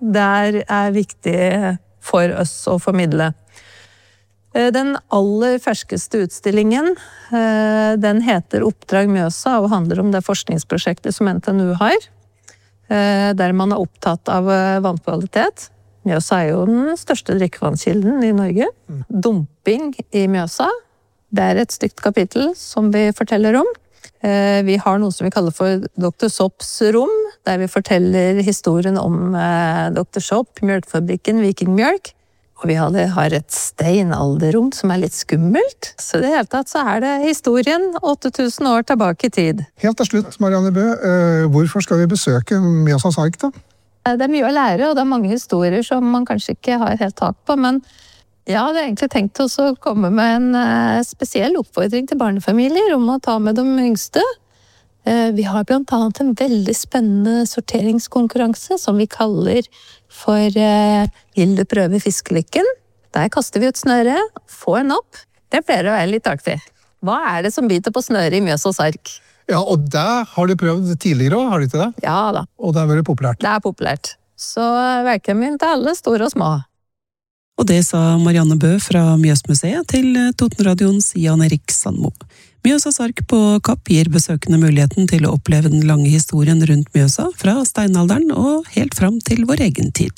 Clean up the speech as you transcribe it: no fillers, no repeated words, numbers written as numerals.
der viktig for oss å formidle. Den aller ferskeste utstillingen, den heter Oppdrag Mjøsa og handler om det forskningsprosjektet som NTNU har, der man opptatt av vannkvalitet. Mjøsa jo den største drikkevannskilden i Norge. Dumping i Mjøsa, det et stygt kapittel som vi forteller om. Vi har noe som vi kaller for Dr. Sopps rom, der vi forteller historien om Dr. Sopp, mjølkfabrikken Vikingmjølk. Og vi har et steinalderrom som litt skummelt. Så i det hele tatt så det historien 8000 år tilbake i tid. Helt til slutt, Marianne Bø, hvorfor skal vi besøke Mjøsas ark da? Det mye å lære, og det mange historier som man kanskje ikke har helt tak på, men jeg hadde egentlig tenkt å komme med en spesiell oppfordring til barnefamilier om å ta med de yngste. Vi har blant annet en veldig spennende sorteringskonkurranse som vi kaller for Vil du prøve fiskelykken? Der kaster vi ut snøre, få en opp. Det pleier å være litt artig. Hva det som biter på snøret i Mjøsas ark? Ja, og det har du prøvd tidligere også, har du ikke det? Ja da. Og det vært populært? Det populært. Så velkommen til alle, store og små. Og det sa Marianne Bø fra Mjøsmuseet til Totenradions Jan Erik Sandmo. Mjøsas ark på Kapp gir besøkende muligheten til å oppleve den lange historien rundt Mjøsa fra steinalderen og helt fram til vår egen tid.